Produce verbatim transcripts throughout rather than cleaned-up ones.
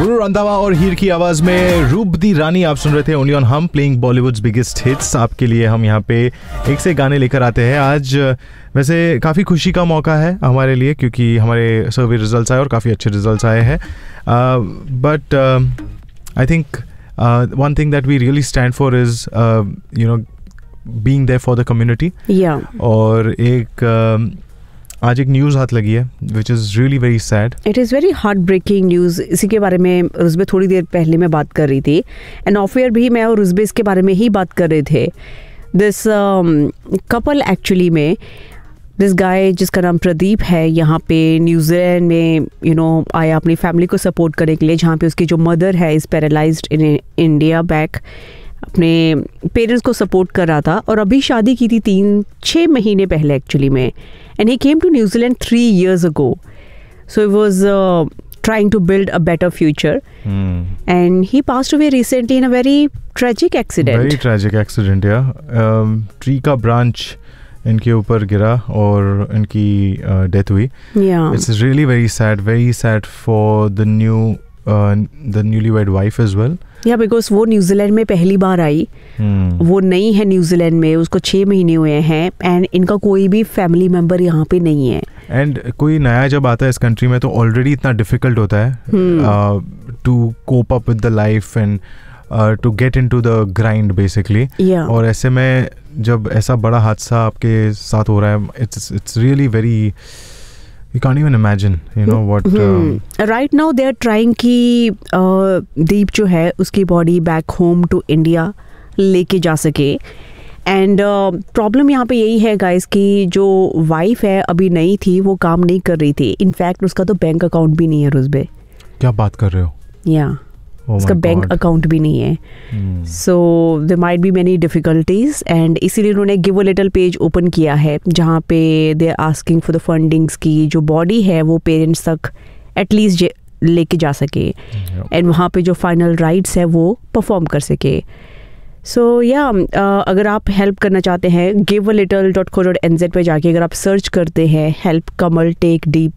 गुरु रंधावा और हीर की आवाज में रूप दी रानी आप सुन रहे थे ओनली ऑन हम प्लेइंग बॉलीवुड्स बिगेस्ट हिट्स। आपके लिए हम यहाँ पे एक से गाने लेकर आते हैं। आज वैसे काफ़ी खुशी का मौका है हमारे लिए क्योंकि हमारे सर्वे रिजल्ट्स आए और काफ़ी अच्छे रिजल्ट्स आए हैं। But I think one thing that we really stand for is you know being there for the community. और एक uh, आज एक न्यूज़ हाथ लगी है which is really very sad. It is very heart breaking news. इसी के बारे में रुज़बे थोड़ी देर पहले मैं बात कर रही थी एंड ऑफ एयर भी मैं और रुज़बे इसके बारे में ही बात कर रहे थे। दिस कपल एक्चुअली में दिस गाय जिसका नाम प्रदीप है यहाँ पे न्यूजीलैंड में यू नो आया अपनी फैमिली को सपोर्ट करने के लिए, जहाँ पे उसकी जो मदर है is paralysed in India back, अपने पेरेंट्स को सपोर्ट कर रहा था और अभी शादी की थी तीन छः महीने पहले एक्चुअली में। And he came to New Zealand three years ago, so he was trying to build a better future. Hmm. And he passed away recently in a very tragic accident. Very tragic accident, yeah. Um, tree का branch इनके ऊपर गिरा और इनकी death हुई. Yeah. It's really very sad, very sad for the new uh, the newlywed wife as well. Yeah, because वो New Zealand में पहली बार आई. Hmm. वो नई है न्यूजीलैंड में, उसको छः महीने हुए हैं एंड इनका कोई भी फैमिली मेम्बर यहाँ पे नहीं है. एंड कोई नया जब आता है इस कंट्री में तो ऑलरेडी इतना डिफिकल्ट होता है to cope up with the life and to get into the grind basically. और ऐसे में जब ऐसा बड़ा हादसा आपके साथ हो रहा है, it's it's really very you can't even imagine you know what hmm. uh, right now they are trying कि uh, दीप जो है उसकी body back home to India लेके जा सके. एंड प्रॉब्लम यहाँ पे यही है गाइस कि जो वाइफ है अभी नई थी, वो काम नहीं कर रही थी. इनफैक्ट उसका तो बैंक अकाउंट भी नहीं है. रुज़बे क्या बात कर रहे हो? या yeah. oh उसका बैंक अकाउंट भी नहीं है. So there might be many difficulties and इसीलिए उन्होंने give a little page open किया है जहाँ पे they are asking for the fundings की जो बॉडी है वो पेरेंट्स तक एटलीस्ट लेके जा सके एंड वहाँ पे जो फाइनल राइट्स है वो परफॉर्म कर सके. सो या अगर आप हेल्प करना चाहते हैं give a little dot co dot N Z पे जाके अगर आप सर्च करते हैं help Kamal take deep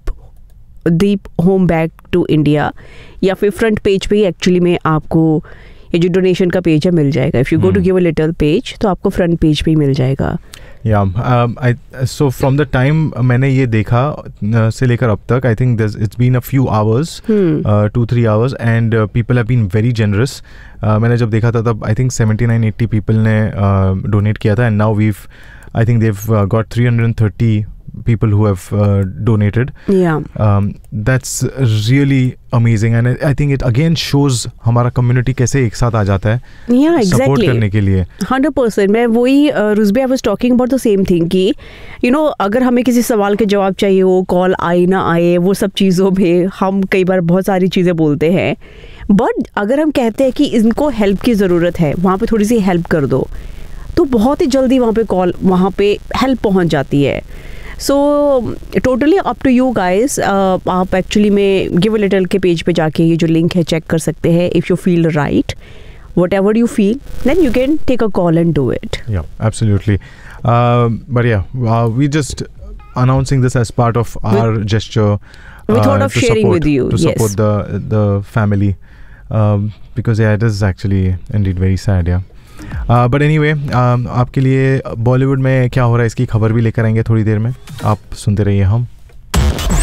Deep home back to India, या फिर फ्रंट पेज पे ही एक्चुअली में आपको ये जो डोनेशन का पेज है मिल जाएगा. If you go to give a little page तो आपको फ्रंट पेज पे ही मिल जाएगा. या आई सो फ्रॉम द टाइम मैंने ये देखा uh, से लेकर अब तक I think it's been a few hours, to three hours and people have been very generous. मैंने जब देखा था तब I think seventy nine eighty people ने डोनेट uh, किया था and now weave I think Dev got three hundred thirty people who have uh, donated. Yeah. Um, that's really amazing and I, I think it again shows हमारा community कैसे एक साथ आ जाता है. Yeah, exactly. Support करने के लिए. Hundred percent. मैं वही Ruzbeh I was talking about the same thing कि यू नो अगर हमें किसी सवाल के जवाब चाहिए हो, कॉल आए ना आए, वो सब चीज़ों में हम कई बार बहुत सारी चीज़ें बोलते हैं. बट अगर हम कहते हैं कि इनको हेल्प की ज़रूरत है, वहाँ पे थोड़ी सी हेल्प कर दो, तो बहुत ही जल्दी वहाँ पे कॉल वहाँ पे हेल्प पहुँच जाती है. So totally up to you guys. आप एक्चुअली में गिव अ लिटिल के पेज पे जाके ये जो लिंक है चेक कर सकते हैं. If you feel right what ever you feel then you can take a call and do it. या एब्सोल्युटली. बट या we just announcing this as part of our we, gesture. We uh, thought of sharing support, with you. To yes. support the the family um, because yeah, it is actually indeed very sad. Yeah. But any way आपके लिए बॉलीवुड में क्या हो रहा है इसकी खबर भी लेकर आएंगे थोड़ी देर में. आप सुनते रहिए हम